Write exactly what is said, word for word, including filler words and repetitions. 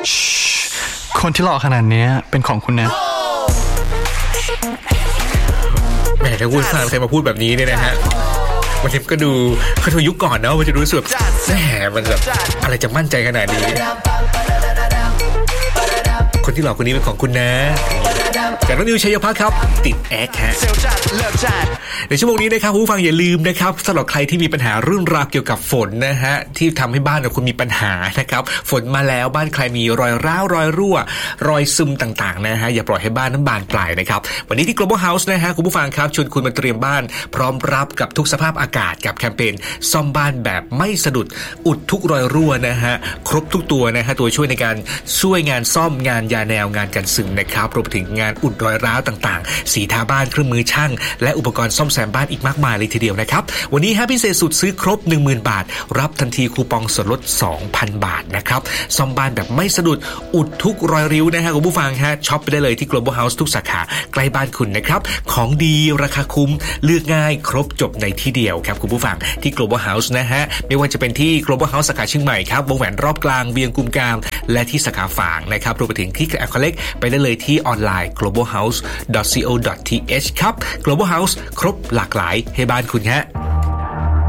คนที่หล่อขนาดนี้เป็นของคุณนะแหมถ้าคุณฟังใครมาพูดแบบนี้เนี่ยนะฮะมันก็ดูเขาดูยุคก่อนเนาะมันจะรู้สึกแหมมันแบบอะไรจะมั่นใจขนาดนี้คนที่หล่อคนนี้เป็นของคุณนะจากน้องนิวชัยภัทรครับติดแอคฮะในชั่วโมงนี้นะครับผู้ฟังอย่าลืมนะครับสำหรับใครที่มีปัญหาเรื่องราวเกี่ยวกับฝนนะฮะที่ทำให้บ้านของคุณมีปัญหานะครับฝนมาแล้วบ้านใครมีรอยร้าวรอยรั่วรอยซึมต่างๆนะฮะอย่าปล่อยให้บ้านนั้นบานปลายนะครับวันนี้ที่ Global House นะฮะคุณผู้ฟังครับชวนคุณมาเตรียมบ้านพร้อมรับกับทุกสภาพอากาศกับแคมเปญซ่อมบ้านแบบไม่สะดุดอุดทุกรอยรั่วนะฮะครบทุกตัวนะฮะตัวช่วยในการช่วยงานซ่อมงานยาแนวงานกันซึมนะครับรวมไปถึงงานอุดรอยร้าวต่างๆสีทาบ้านเครื่องมือช่างและอุปกรณ์ซ่อมแซมบ้านอีกมากมายเลยทีเดียวนะครับวันนี้ฮะพิเศษสุดซื้อครบ หนึ่งหมื่น บาทรับทันทีคูปองส่วนลด สองพัน บาทนะครับซ่อมบ้านแบบไม่สะดุดอุดทุกรอยริ้วนะฮะคุณผู้ฟังฮะช็อปไปได้เลยที่ Global House ทุกสาขาใกล้บ้านคุณนะครับของดีราคาคุ้มเลือกง่ายครบจบในที่เดียวครับคุณผู้ฟังที่ Global House นะฮะไม่ว่าจะเป็นที่ Global House สาขาเชียงใหม่ครับวงแหวนรอบกลางเวียงกุมกามและที่สาขาฝางนะครับรวมไปถึงที่แอคเคาเล็กไปได้เลยที่ออนไลน์ global house dot co dot th ครับ Global House ครบหลากหลายให้บ้านคุณฮะ